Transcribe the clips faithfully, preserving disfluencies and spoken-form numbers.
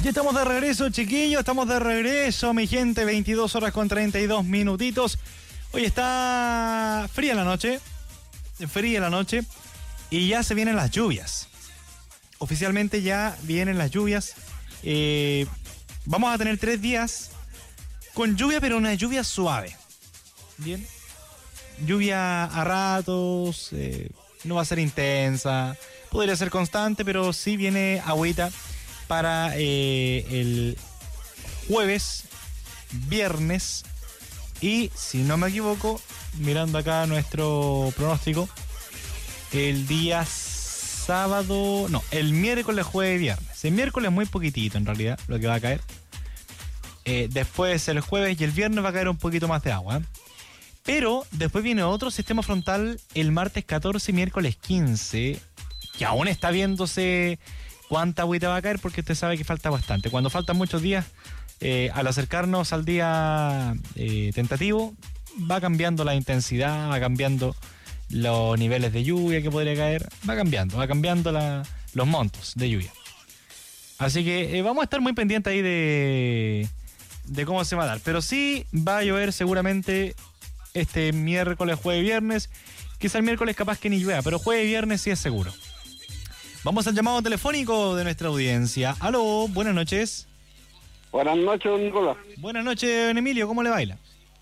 Ya estamos de regreso, chiquillos, estamos de regreso, mi gente, veintidós horas con treinta y dos minutitos. Hoy está fría la noche, fría la noche, y ya se vienen las lluvias. Oficialmente ya vienen las lluvias. Eh, vamos a tener tres días con lluvia, pero una lluvia suave. Bien. Lluvia a ratos, eh, no va a ser intensa, podría ser constante, pero sí viene agüita para eh, el jueves, viernes y, si no me equivoco, mirando acá nuestro pronóstico, el día sábado, no, el miércoles, jueves y viernes. El miércoles muy poquitito en realidad lo que va a caer. Eh, después el jueves y el viernes va a caer un poquito más de agua. Pero después viene otro sistema frontal el martes catorce y miércoles quince, que aún está viéndose cuánta agüita va a caer, porque usted sabe que falta bastante. Cuando faltan muchos días, eh, al acercarnos al día eh, tentativo, va cambiando la intensidad, va cambiando los niveles de lluvia que podría caer, va cambiando, va cambiando la, los montos de lluvia. Así que eh, vamos a estar muy pendientes ahí de, de cómo se va a dar. Pero sí va a llover seguramente este miércoles, jueves y viernes. Quizá el miércoles capaz que ni llueva, pero jueves y viernes sí es seguro. Vamos al llamado telefónico de nuestra audiencia. Aló, buenas noches. Buenas noches, don Nicolás. Buenas noches, don Emilio, ¿cómo le baila?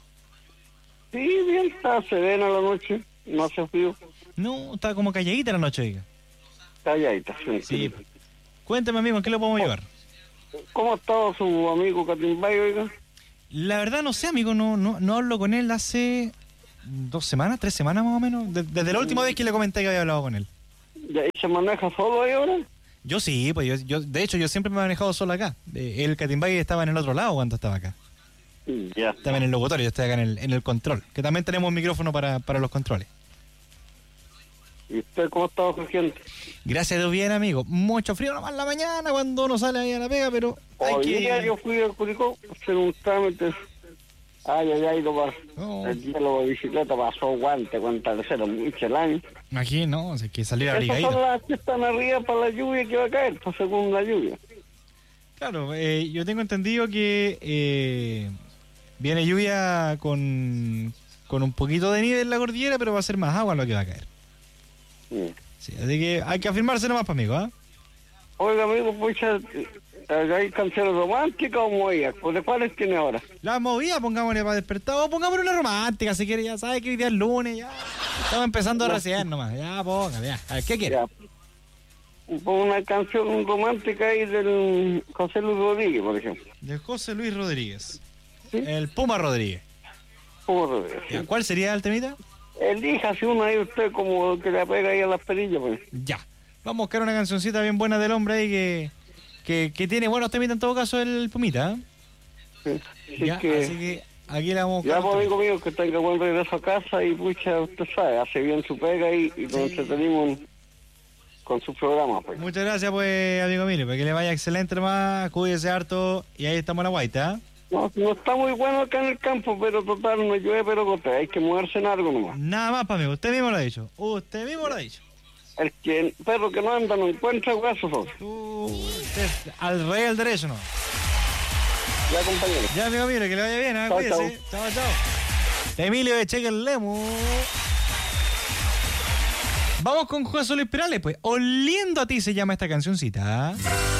Sí, bien, está serena la noche, no hace frío. No, está como calladita la noche, oiga. Calladita, sí. Sí. Cuéntame, amigo, ¿en qué lo podemos llevar? ¿Cómo ha estado su amigo Catimbay, oiga? La verdad no sé, amigo, no, no, no hablo con él hace dos semanas, tres semanas más o menos. De- desde la última vez que le comenté que había hablado con él. ¿Y ahí se maneja solo ahí ahora? Yo sí, pues yo, yo de hecho yo siempre me he manejado solo acá. Eh, El Catimbay estaba en el otro lado cuando estaba acá. Ya. Estaba en el locutorio, yo estoy acá en el, en el control. Que también tenemos un micrófono para, para los controles. ¿Y usted cómo ha estado con gente? Gracias a Dios, bien, amigo. Mucho frío nomás en la mañana cuando uno sale ahí a la pega, pero hay Hoy que... día yo fui al Curicó a hacer un trámite. Ay, ay, ay, lo pasó. Oh. El hielo de bicicleta pasó guante, cuenta de cero, mucho el año. Aquí no, o sea, hay que salir Esas son abrigadito. las que están arriba para la lluvia que va a caer, pues, según la lluvia. Claro, eh, yo tengo entendido que eh, viene lluvia con, con un poquito de nieve en la cordillera, pero va a ser más agua lo que va a caer. Sí. Sí, así que hay que afirmarse nomás, para amigo, ¿ah? Oiga, amigo, pues hay canciones románticas o movidas. ¿Pues de cuáles tiene ahora? La movida, pongámosle para despertar, o pongámosle una romántica, si quiere, ya sabe que hoy día es lunes, ya. Estamos empezando a recién nomás, ya, póngale, ya. A ver, ¿qué quiere? Ya. Pon una canción romántica ahí del José Luis Rodríguez, por ejemplo. De José Luis Rodríguez. ¿Sí? El Puma Rodríguez. Puma Rodríguez, sí. Ya, ¿cuál sería el temita? Elija si uno ahí usted como que le pega ahí a las perillas, pues. Ya. Vamos a buscar una cancioncita bien buena del hombre ahí que, que, que tiene buenos temitas en todo caso el Pumita, ¿eh? Sí. Así Ya, que, así que aquí le vamos a ya, buscar. pues, un amigo mío, que tenga buen regreso a casa y, pucha, usted sabe, hace bien su pega y, y nos Sí. entretenimos con su programa, pues. temita. Muchas gracias, pues, amigo mío, para que le vaya excelente nomás, cuídese harto y ahí estamos a la guaita, ¿eh? No, no está muy bueno acá en el campo, pero total, no llueve, pero gotea. Hay que moverse en algo nomás. Nada más, pa' amigo, usted mismo lo ha dicho. Usted mismo lo ha dicho. El que, el perro que no anda no encuentra huesos. ¿No? Tú, usted, al rey del derecho, ¿no? Ya, compañero. Ya, amigo mío, que le vaya bien, ¿eh? Chao, Cuídese. Chao, chao. Emilio de Cheque el Lemo. Vamos con José Luis Perales, pues. Oliendo a ti se llama esta cancioncita.